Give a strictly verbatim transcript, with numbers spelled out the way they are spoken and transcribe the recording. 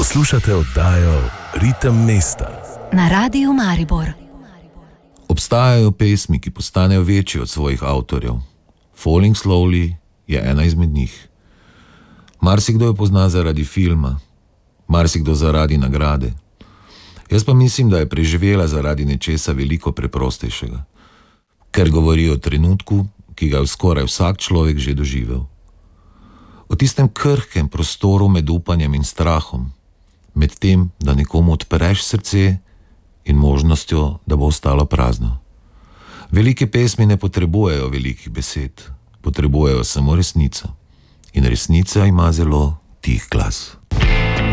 Poslušate oddajo Ritem mesta na Radiu Maribor. Obstajajo pesmi, ki postanejo večji od svojih avtorjev. Falling Slowly je ena izmed njih. Marsikdo jo pozna zaradi filma, marsikdo zaradi nagrade. Jaz pa mislim, da je preživela zaradi nečesa veliko preprostejšega, ker govori o trenutku, ki ga je skoraj vsak človek že doživel. O tistem krhkem prostoru med upanjem in strahom, med tem, da nekomu odpreš srce in možnostjo, da bo ostalo prazno. Velike pesmi ne potrebujejo velikih besed, potrebujejo samo resnico. In resnica ima zelo tih glas.